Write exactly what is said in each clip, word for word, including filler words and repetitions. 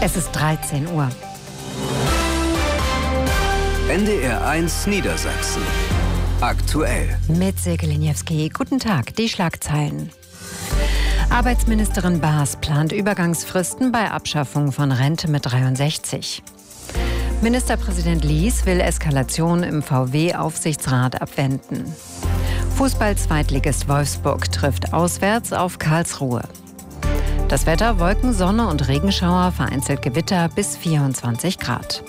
Es ist dreizehn Uhr. N D R eins Niedersachsen. Aktuell. Mit Silke Liniewski. Guten Tag, die Schlagzeilen. Arbeitsministerin Baas plant Übergangsfristen bei Abschaffung von Rente mit dreiundsechzig. Ministerpräsident Lies will Eskalation im V W-Aufsichtsrat abwenden. Fußball-Zweitligist Wolfsburg trifft auswärts auf Karlsruhe. Das Wetter: Wolken, Sonne und Regenschauer, vereinzelt Gewitter bis vierundzwanzig Grad.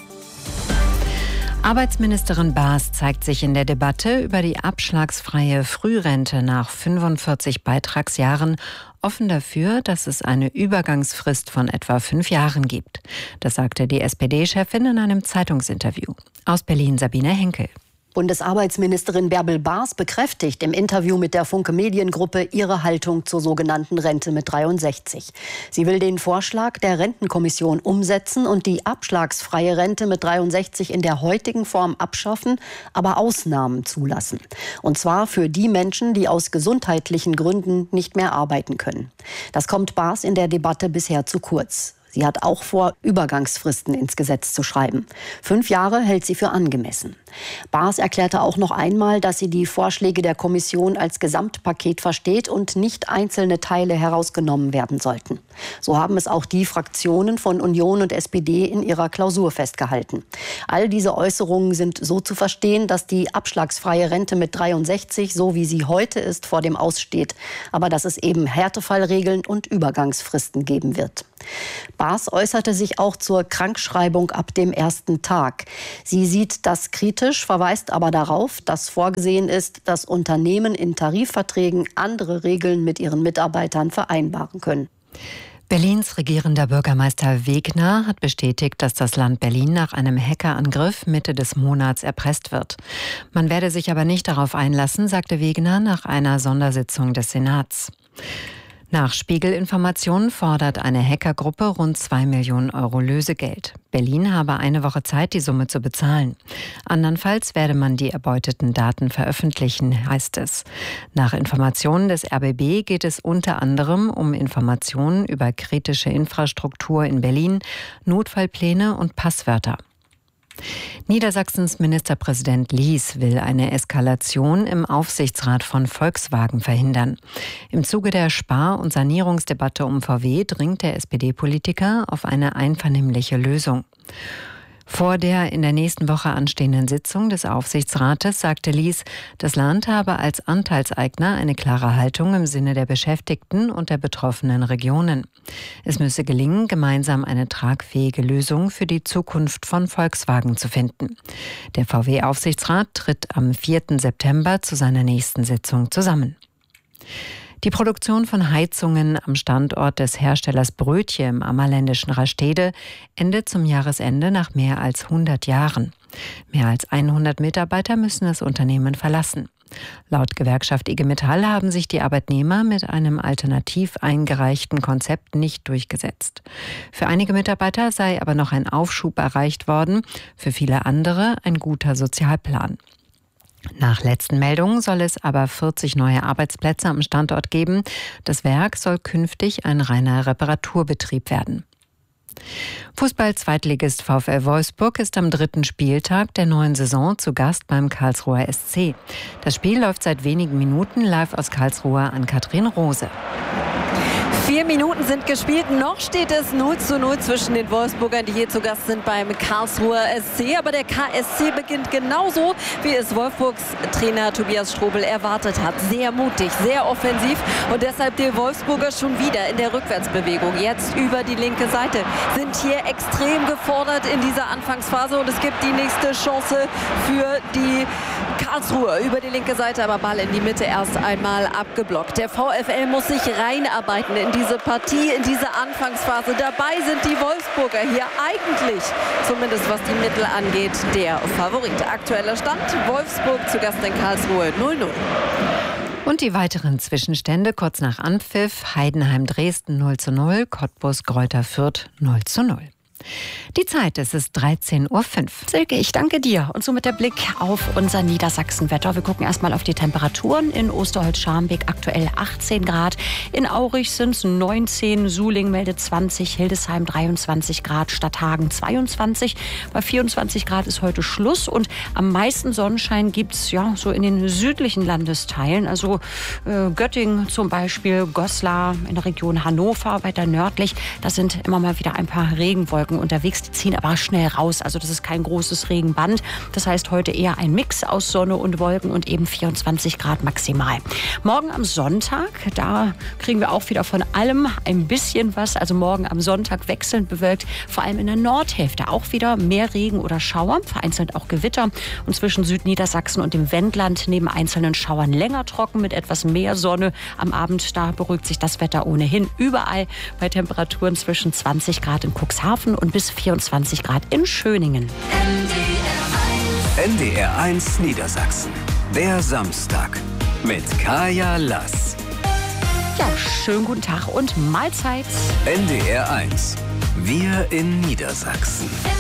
Arbeitsministerin Baas zeigt sich in der Debatte über die abschlagsfreie Frührente nach fünfundvierzig Beitragsjahren offen dafür, dass es eine Übergangsfrist von etwa fünf Jahren gibt. Das sagte die S P D-Chefin in einem Zeitungsinterview. Aus Berlin Sabine Henkel. Bundesarbeitsministerin Bärbel Baas bekräftigt im Interview mit der Funke Mediengruppe ihre Haltung zur sogenannten Rente mit dreiundsechzig. Sie will den Vorschlag der Rentenkommission umsetzen und die abschlagsfreie Rente mit dreiundsechzig in der heutigen Form abschaffen, aber Ausnahmen zulassen. Und zwar für die Menschen, die aus gesundheitlichen Gründen nicht mehr arbeiten können. Das kommt Baas in der Debatte bisher zu kurz. Sie hat auch vor, Übergangsfristen ins Gesetz zu schreiben. Fünf Jahre hält sie für angemessen. Baas erklärte auch noch einmal, dass sie die Vorschläge der Kommission als Gesamtpaket versteht und nicht einzelne Teile herausgenommen werden sollten. So haben es auch die Fraktionen von Union und S P D in ihrer Klausur festgehalten. All diese Äußerungen sind so zu verstehen, dass die abschlagsfreie Rente mit dreiundsechzig, so wie sie heute ist, vor dem Aus steht. Aber dass es eben Härtefallregeln und Übergangsfristen geben wird. Baas äußerte sich auch zur Krankschreibung ab dem ersten Tag. Sie sieht das kritisch, verweist aber darauf, dass vorgesehen ist, dass Unternehmen in Tarifverträgen andere Regeln mit ihren Mitarbeitern vereinbaren können. Berlins regierender Bürgermeister Wegner hat bestätigt, dass das Land Berlin nach einem Hackerangriff Mitte des Monats erpresst wird. Man werde sich aber nicht darauf einlassen, sagte Wegner nach einer Sondersitzung des Senats. Nach Spiegel-Informationen fordert eine Hackergruppe rund zwei Millionen Euro Lösegeld. Berlin habe eine Woche Zeit, die Summe zu bezahlen. Andernfalls werde man die erbeuteten Daten veröffentlichen, heißt es. Nach Informationen des R B B geht es unter anderem um Informationen über kritische Infrastruktur in Berlin, Notfallpläne und Passwörter. Niedersachsens Ministerpräsident Lies will eine Eskalation im Aufsichtsrat von Volkswagen verhindern. Im Zuge der Spar- und Sanierungsdebatte um V W dringt der S P D-Politiker auf eine einvernehmliche Lösung. Vor der in der nächsten Woche anstehenden Sitzung des Aufsichtsrates sagte Lies, das Land habe als Anteilseigner eine klare Haltung im Sinne der Beschäftigten und der betroffenen Regionen. Es müsse gelingen, gemeinsam eine tragfähige Lösung für die Zukunft von Volkswagen zu finden. Der V W-Aufsichtsrat tritt am vierten September zu seiner nächsten Sitzung zusammen. Die Produktion von Heizungen am Standort des Herstellers Brötje im ammerländischen Rastede endet zum Jahresende nach mehr als hundert Jahren. Mehr als hundert Mitarbeiter müssen das Unternehmen verlassen. Laut Gewerkschaft I G Metall haben sich die Arbeitnehmer mit einem alternativ eingereichten Konzept nicht durchgesetzt. Für einige Mitarbeiter sei aber noch ein Aufschub erreicht worden, für viele andere ein guter Sozialplan. Nach letzten Meldungen soll es aber vierzig neue Arbeitsplätze am Standort geben. Das Werk soll künftig ein reiner Reparaturbetrieb werden. Fußball-Zweitligist VfL Wolfsburg ist am dritten Spieltag der neuen Saison zu Gast beim Karlsruher S C. Das Spiel läuft seit wenigen Minuten live aus Karlsruhe an Katrin Rose. Vier Minuten sind gespielt, noch steht es null zu null zwischen den Wolfsburgern, die hier zu Gast sind beim Karlsruher S C. Aber der K S C beginnt genauso, wie es Wolfsburgs Trainer Tobias Strobel erwartet hat. Sehr mutig, sehr offensiv und deshalb die Wolfsburger schon wieder in der Rückwärtsbewegung. Jetzt über die linke Seite, sind hier extrem gefordert in dieser Anfangsphase und es gibt die nächste Chance für die Karlsruher über die linke Seite, aber Ball in die Mitte erst einmal abgeblockt. Der VfL muss sich reinarbeiten in diese Partie, in diese Anfangsphase. Dabei sind die Wolfsburger hier eigentlich, zumindest was die Mittel angeht, der Favorit. Aktueller Stand, Wolfsburg zu Gast in Karlsruhe null null. Und die weiteren Zwischenstände kurz nach Anpfiff: Heidenheim Dresden null zu null, Cottbus Greuther Fürth null zu null. Die Zeit, es ist dreizehn Uhr fünf. Silke, ich danke dir. Und somit der Blick auf unser Niedersachsenwetter. Wir gucken erstmal auf die Temperaturen. In Osterholz-Scharmbeek aktuell achtzehn Grad. In Aurich sind es neunzehn. Suling meldet zwanzig. Hildesheim dreiundzwanzig Grad. Stadthagen zweiundzwanzig. Bei vierundzwanzig Grad ist heute Schluss. Und am meisten Sonnenschein gibt es ja so in den südlichen Landesteilen. Also äh, Göttingen zum Beispiel, Goslar in der Region Hannover, weiter nördlich. Da sind immer mal wieder ein paar Regenwolken unterwegs. Die ziehen aber schnell raus. Also das ist kein großes Regenband. Das heißt heute eher ein Mix aus Sonne und Wolken und eben vierundzwanzig Grad maximal. Morgen am Sonntag, da kriegen wir auch wieder von allem ein bisschen was. Also morgen am Sonntag wechselnd bewölkt. Vor allem in der Nordhälfte auch wieder mehr Regen oder Schauer. Vereinzelt auch Gewitter. Und zwischen Südniedersachsen und dem Wendland neben einzelnen Schauern länger trocken mit etwas mehr Sonne. Am Abend, da beruhigt sich das Wetter ohnehin überall bei Temperaturen zwischen zwanzig Grad in Cuxhaven und bis vierundzwanzig Grad in Schöningen. N D R eins Niedersachsen. Der Samstag mit Kaya Lass. Ja, schönen guten Tag und Mahlzeit. N D R eins. Wir in Niedersachsen.